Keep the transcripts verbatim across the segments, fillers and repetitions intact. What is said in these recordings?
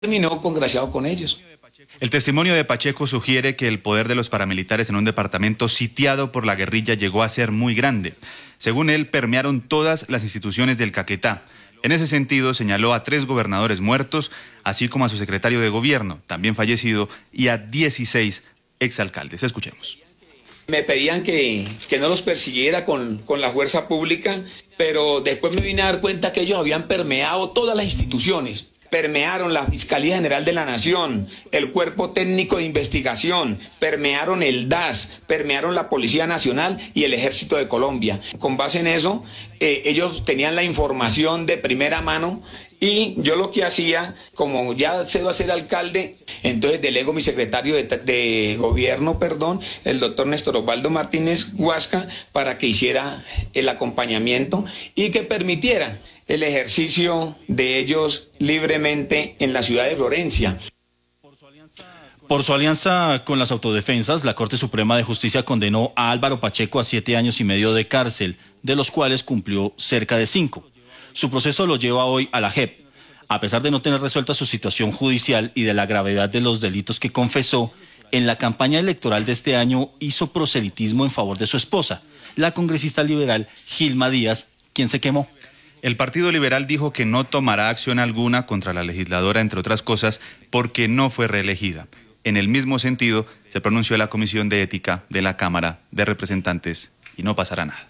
terminó congraciado con ellos. El testimonio de Pacheco sugiere que el poder de los paramilitares en un departamento sitiado por la guerrilla llegó a ser muy grande. Según él, permearon todas las instituciones del Caquetá. En ese sentido, señaló a tres gobernadores muertos, así como a su secretario de gobierno, también fallecido, y a dieciséis exalcaldes. Escuchemos. Me pedían que, que no los persiguiera con, con la fuerza pública, pero después me vine a dar cuenta que ellos habían permeado todas las instituciones. Permearon la Fiscalía General de la Nación, el Cuerpo Técnico de Investigación, permearon el D A S, permearon la Policía Nacional y el Ejército de Colombia. Con base en eso, eh, ellos tenían la información de primera mano y yo lo que hacía, como ya cedo a ser alcalde, entonces delego mi secretario de, de gobierno, perdón, el doctor Néstor Osvaldo Martínez Huasca, para que hiciera el acompañamiento y que permitiera el ejercicio de ellos libremente en la ciudad de Florencia. Por su alianza con las autodefensas, la Corte Suprema de Justicia condenó a Álvaro Pacheco a siete años y medio de cárcel, de los cuales cumplió cerca de cinco. Su proceso lo lleva hoy a la J E P. A pesar de no tener resuelta su situación judicial y de la gravedad de los delitos que confesó, en la campaña electoral de este año hizo proselitismo en favor de su esposa, la congresista liberal Gilma Díaz, quien se quemó. El Partido Liberal dijo que no tomará acción alguna contra la legisladora, entre otras cosas, porque no fue reelegida. En el mismo sentido, se pronunció la Comisión de Ética de la Cámara de Representantes y no pasará nada.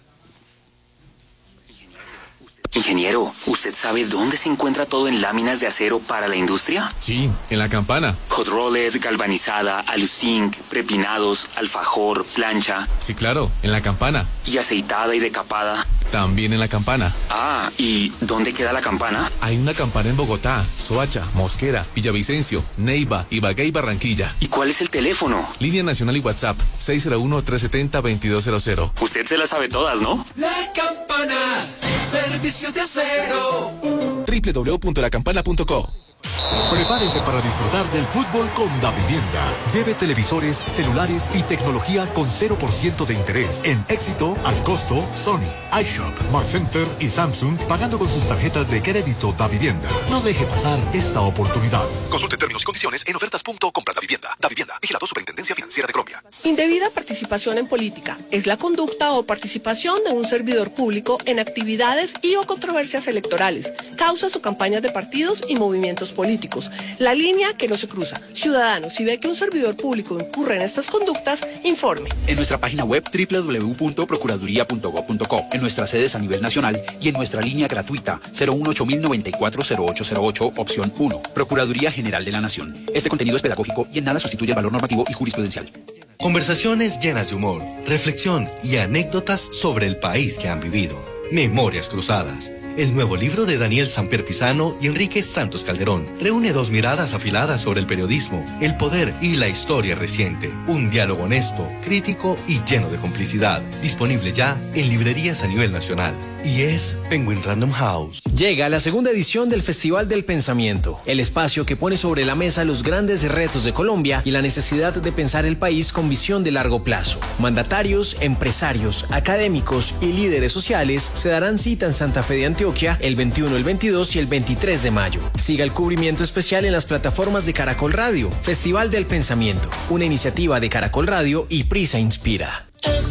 Ingeniero, ¿usted sabe dónde se encuentra todo en láminas de acero para la industria? Sí, en la Campana. Hot rolled, galvanizada, aluzinc, prepinados, alfajor, plancha. Sí, claro, en la Campana. ¿Y aceitada y decapada? También en la Campana. Ah, ¿y dónde queda la Campana? Hay una Campana en Bogotá, Soacha, Mosquera, Villavicencio, Neiva, Ibagué y Barranquilla. ¿Y cuál es el teléfono? Línea nacional y WhatsApp, seis cero uno, tres siete cero, dos dos cero cero. Usted se las sabe todas, ¿no? La Campana, servicios de acero. doble u doble u doble u punto la campana punto co. Prepárese para disfrutar del fútbol con Davivienda. Lleve televisores, celulares y tecnología con cero por ciento de interés. En Éxito, al costo, Sony, iShop, Mart Center y Samsung, pagando con sus tarjetas de crédito Davivienda. No deje pasar esta oportunidad. Consulte términos y condiciones en ofertas punto compras Davivienda. Davivienda, vigilado Superintendencia Financiera de Colombia. Indebida participación en política es la conducta o participación de un servidor público en actividades y o controversias electorales, causas o campañas de partidos y movimientos políticos. La línea que no se cruza. Ciudadano, si ve que un servidor público incurre en estas conductas, informe. En nuestra página web doble u doble u doble u punto procuraduría punto gob punto co, en nuestras sedes a nivel nacional y en nuestra línea gratuita cero uno ocho mil noventa y cuatro cero ocho cero ocho, opción uno. Procuraduría General de la Nación. Este contenido es pedagógico y en nada sustituye el valor normativo y jurisprudencial. Conversaciones llenas de humor, reflexión y anécdotas sobre el país que han vivido. Memorias Cruzadas. El nuevo libro de Daniel Samper Pizano y Enrique Santos Calderón reúne dos miradas afiladas sobre el periodismo, el poder y la historia reciente. Un diálogo honesto, crítico y lleno de complicidad. Disponible ya en librerías a nivel nacional. Y es Penguin Random House. Llega la segunda edición del Festival del Pensamiento, el espacio que pone sobre la mesa los grandes retos de Colombia y la necesidad de pensar el país con visión de largo plazo. Mandatarios, empresarios, académicos y líderes sociales se darán cita en Santa Fe de Antioquia el veintiuno, el veintidós y el veintitrés de mayo. Siga el cubrimiento especial en las plataformas de Caracol Radio. Festival del Pensamiento, una iniciativa de Caracol Radio y Prisa Inspira.